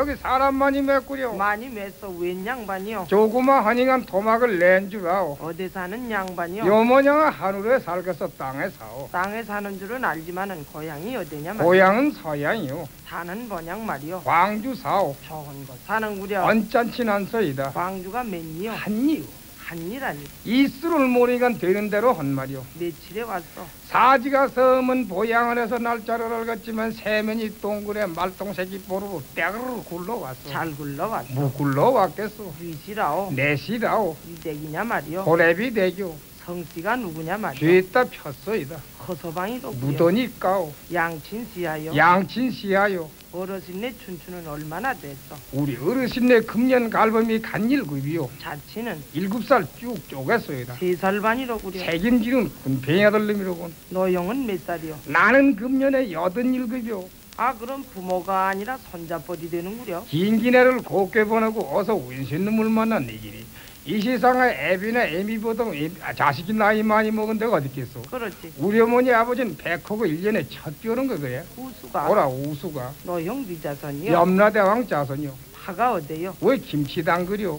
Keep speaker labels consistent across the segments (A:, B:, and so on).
A: 여기 사람 많이 맺구려.
B: 많이 맸어. 웬 양반이요?
A: 조그마 허닝한 토막을 낸 줄 아오.
B: 어디 사는 양반이요?
A: 요모녀가 하늘에 살겠어 땅에 사오.
B: 땅에 사는 줄은 알지만은 고향이 어디냐 말이요?
A: 고향은 서양이요.
B: 사는 번양 말이요?
A: 광주 사오.
B: 좋은 곳 사는구려.
A: 언짢진 않소이다.
B: 광주가 몇리요?
A: 한이요.
B: 한이라니.
A: 이수를 모르니까 되는 대로 한 말이요.
B: 며칠에 왔어?
A: 사지가 섬은 보양을 해서 날짜를 알겠지만 세면이 동굴에 말똥새끼 보루로 떼그르 굴러왔어.
B: 잘 굴러왔어.
A: 뭐 굴러왔겠소.
B: 위시라오.
A: 내시라오.
B: 이댁이냐 말이요?
A: 고래비 대교.
B: 성씨가 누구냐 말이요?
A: 뒤에다 폈소이다.
B: 허서방이도
A: 무더니까오.
B: 양친씨야요.
A: 양친시하요.
B: 어르신네 춘추는 얼마나 됐어?
A: 우리 어르신네 금년 갈범이 간일급이요.
B: 자치는
A: 7살 쭉 쪼갰소이다.
B: 3살 반이로구려.
A: 책임지는 군뱅이 아들놈이로군.
B: 노영은 몇 살이요?
A: 나는 금년에 87급이요.
B: 아 그럼 부모가 아니라 손잡벌이 되는구려.
A: 긴 기내를 곱게 보내고 어서 운신놈을 만난 네 길이. 이 세상에 애비나 애미보다 자식이 나이 많이 먹은 데가 어디 있겠소.
B: 그렇지.
A: 우리 어머니 아버지는 백호고 1년에 첫 벼는 거 그래.
B: 우수가.
A: 오라 우수가.
B: 노형 비자선이요?
A: 염라대왕 자손이요.
B: 파가 어디요?
A: 왜 김치당 그려.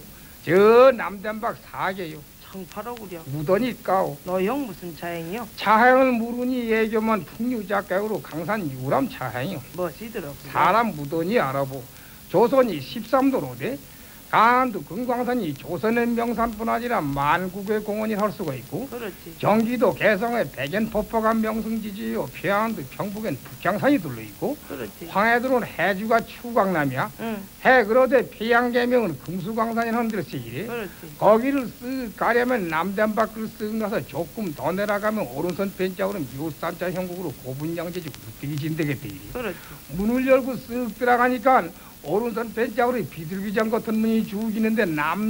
A: 저 남단박 4개요.
B: 청파로구려.
A: 무더니 까오.
B: 노형 무슨 차행이요?
A: 차행을 물으니 예교만 풍류작객으로 강산 유람 차행이요.
B: 멋이 들었구려.
A: 사람 무더니 알아보. 조선이 13도로 돼. 강원도 금광산이 조선의 명산뿐 아니라 만국의 공원이 할 수가 있고,
B: 그렇지.
A: 경기도 개성에 백연폭포가 명승지지요. 평안도 평북엔 북향산이 둘러있고,
B: 그렇지.
A: 황해도는 해주가 추광남이야.
B: 응.
A: 해그러되 평양계명은 금수광산이라는 데를 쓰기래.
B: 그렇지.
A: 거기를 쓱 가려면 남단밖을 쓱 가서 조금 더 내려가면 오른손 벤짝으로 묘산자 형국으로 고분양제지 굴뚝이 진되겠대.
B: 그렇지.
A: 문을 열고 쓱 들어가니까 오른손 벤짝으로 비둘기장 같은 문이 죽이는데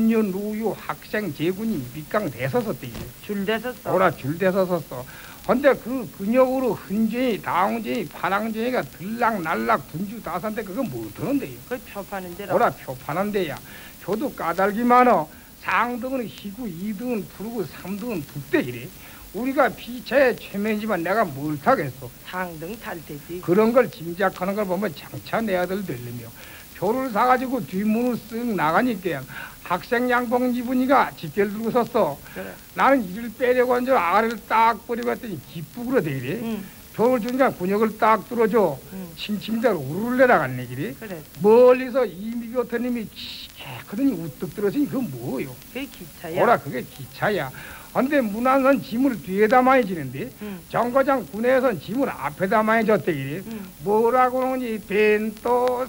A: 남녀노유 학생 제군이 밑강 대서섰대.
B: 줄 대섰어.
A: 오라 줄 대서섰어. 근데 그 근육으로 흔쟁이 다홍쟁이 파랑쟁이가 들락날락 분주 다산데 그거 못하는데요.
B: 그 표파는 데라.
A: 오라 표 파는 데야. 표도 까닭이 많어. 상등은 희구, 2등은 푸르고 3등은 북대 이래. 우리가 피차에 최면이지만 내가 뭘 타겠어.
B: 상등 탈 테지.
A: 그런 걸 짐작하는 걸 보면 장차 내 아들 되려며 표를 사가지고 뒷문을 쓱 나가니까 학생 양복 입으니까 직결 들고 섰어.
B: 그래.
A: 나는 이를 빼려고 한 줄 아래를 딱 버리고 했더니 기쁘그러 대이래.
B: 응.
A: 표를 주니까 근육을 딱 뚫어줘.
B: 응.
A: 칭칭대로 우르르 내려갔네 길이.
B: 그래.
A: 멀리서 이미교터님이 키크더니 우뚝 들었으니 그건 뭐요?
B: 그게 기차야.
A: 뭐라 그게 기차야. 근데 문안선 짐을 뒤에다 많이 지는데
B: 응.
A: 정거장 군에선 짐을 앞에다 많이 졌대 이래.
B: 응.
A: 뭐라고 하니 벤또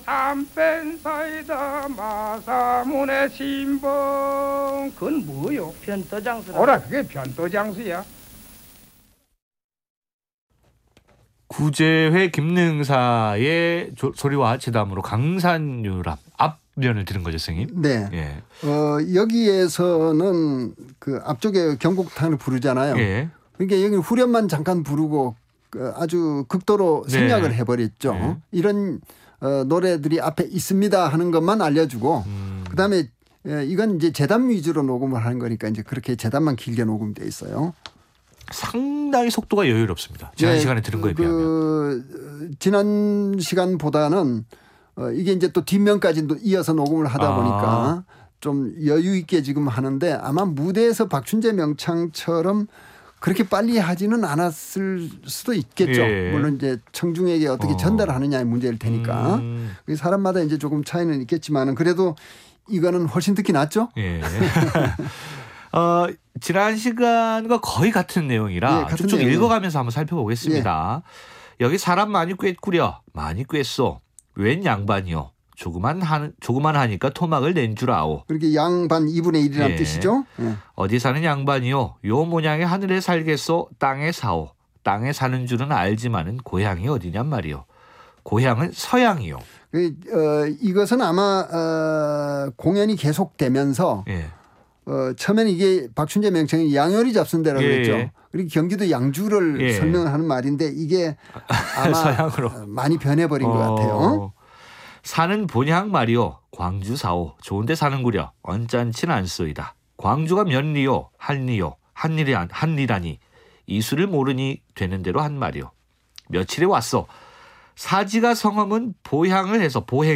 A: 삼펜사이다 마사문의 신봉. 그건 뭐요?
B: 변도장수라.
A: 뭐라 그게 변도장수야.
C: 구제회 김능사의 소리와 제담으로 강산유람 앞면을 들은 거죠, 선생님?
D: 네.
C: 예.
D: 여기에서는 그 앞쪽에 경곡탄을 부르잖아요.
C: 예.
D: 그러니까 여기 후렴만 잠깐 부르고 아주 극도로
C: 네.
D: 생략을 해버렸죠.
C: 네.
D: 이런 노래들이 앞에 있습니다 하는 것만 알려주고 그다음에 이건 이제 재단 위주로 녹음을 하는 거니까 이제 그렇게 재단만 길게 녹음돼 있어요.
C: 상당히 속도가 여유롭습니다. 지난
D: 네,
C: 시간에 들은 거에 비하면.
D: 지난 시간보다는 이게 이제 또 뒷면까지 이어서 녹음을 하다 보니까 좀 여유 있게 지금 하는데 아마 무대에서 박춘재 명창처럼 그렇게 빨리 하지는 않았을 수도 있겠죠.
C: 예.
D: 물론 이제 청중에게 어떻게 전달하느냐의 문제일 테니까 사람마다 이제 조금 차이는 있겠지만은 그래도 이거는 훨씬 듣기 낫죠.
C: 예. 지난 시간과 거의 같은 내용이라
D: 예, 같은
C: 쭉쭉
D: 내용이에요.
C: 읽어가면서 한번 살펴보겠습니다. 여기 사람 많이 꿰꾸려 많이 꿰쏘 웬 양반이요 조그만 하니까 토막을 낸 줄 아오.
D: 그렇게 양반 2분의 1이라는
C: 예.
D: 뜻이죠. 예.
C: 어디 사는 양반이요 요 모양의 하늘에 살겠소 땅에 사오. 땅에 사는 줄은 알지만은 고향이 어디냔 말이요. 고향은 서양이요.
D: 이것은 아마 공연이 계속되면서
C: 예.
D: 처음에는 이게 박춘재 명창이 양열이 잡순대라고
C: 예.
D: 그랬죠. 그리고 경기도 양주를
C: 예.
D: 설명하는 말인데 이게 아마
C: 서양으로
D: 많이 변해버린 것 같아요.
C: 사는 본향 말이요 광주 사오 좋은데 사는구려 언짢진 않소이다. 광주가 면리요 한리요 한리라니 이수를 모르니 되는 대로 한 말이요. 며칠에 왔어. 사지가 성함은 보향을 해서 보행